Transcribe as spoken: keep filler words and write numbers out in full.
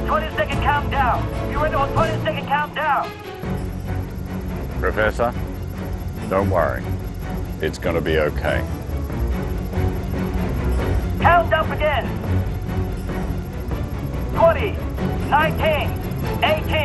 twenty second countdown. You're into a twenty second countdown. Professor, don't worry. It's gonna be okay. Countdown begins. twenty, nineteen, eighteen,